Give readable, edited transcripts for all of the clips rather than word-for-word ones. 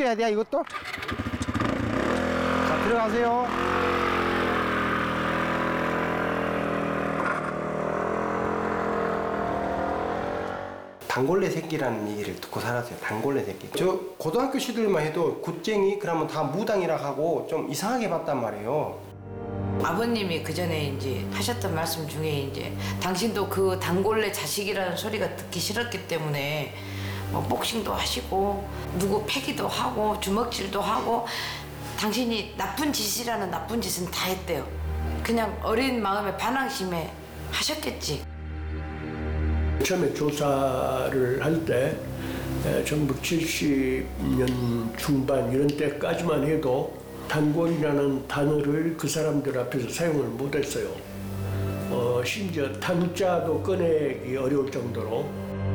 해야 돼, 이것도. 자, 들어가세요. 단골레 새끼라는 얘기를 듣고 살았어요. 단골레 새끼. 저 고등학교 시절만 해도 굿쟁이 그러면 다 무당이라 하고 좀 이상하게 봤단 말이에요. 아버님이 그 전에 이제 하셨던 말씀 중에 이제 당신도 그 단골레 자식이라는 소리가 듣기 싫었기 때문에 뭐 복싱도 하시고 누구 패기도 하고 주먹질도 하고 당신이 나쁜 짓이라는 나쁜 짓은 다 했대요. 그냥 어린 마음에 반항심에 하셨겠지. 처음에 조사를 할 때 1970년 중반 이런 때까지만 해도 단골이라는 단어를 그 사람들 앞에서 사용을 못했어요. 심지어 단자도 꺼내기 어려울 정도로.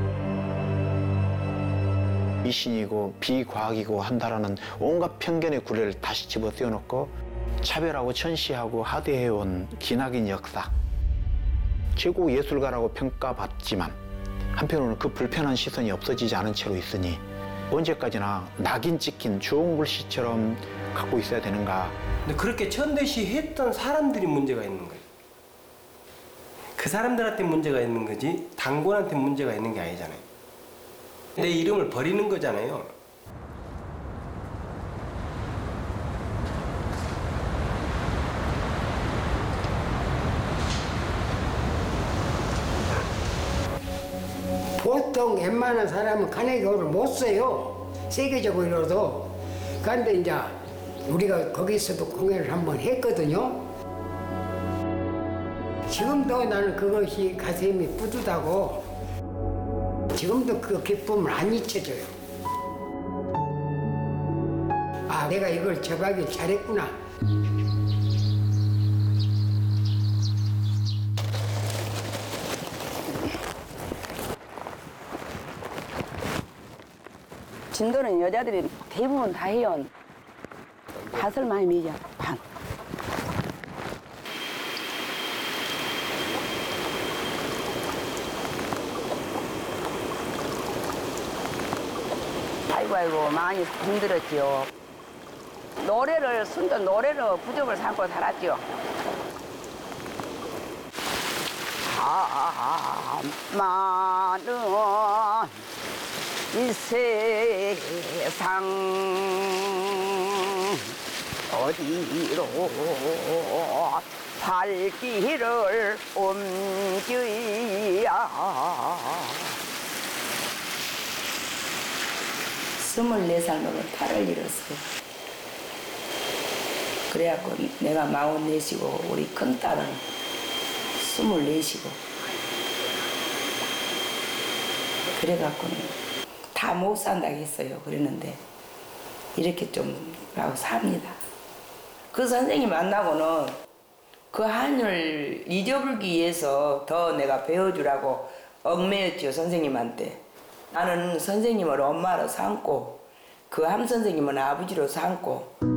미신이고 비과학이고 한다라는 온갖 편견의 구레를 다시 집어쓰워놓고 차별하고 천시하고 하대해온 기나긴 역사. 최고 예술가라고 평가받지만 한편으로는 그 불편한 시선이 없어지지 않은 채로 있으니 언제까지나 낙인 찍힌 주홍 글씨처럼 갖고 있어야 되는가. 근데 그렇게 천대시했던 사람들이 문제가 있는 거예요. 그 사람들한테 문제가 있는 거지 단골한테 문제가 있는 게 아니잖아요. 내 이름을 버리는 거잖아요. 보통 웬만한 사람은 간행교를 못 써요. 세계적으로도. 그런데 이제 우리가 거기서도 공연을 한번 했거든요. 지금도 나는 그것이 가슴이 뿌듯하고 지금도 그 기쁨을 안 잊혀져요. 아, 내가 이걸 접하길 잘했구나. 진도는 여자들이 대부분 다 해요. 밭을 많이 매죠, 밭. 아이고 많이 힘들었지요. 순전 노래로 부적을 삼고 살았죠. 많은 이 세상 어디로 발길을 옮겨야. 24살 먹은 딸을 잃었어요. 그래갖고 내가 44이고 우리 큰딸은 24이고 그래갖고는 다 못 산다고 했어요. 그랬는데 이렇게 좀 라고 삽니다. 그 선생님 만나고는 그 한을 잊어버리기 위해서 더 내가 배워주라고 얽매였죠. 선생님한테. 나는 선생님을 엄마로 삼고 그 함 선생님은 아버지로 삼고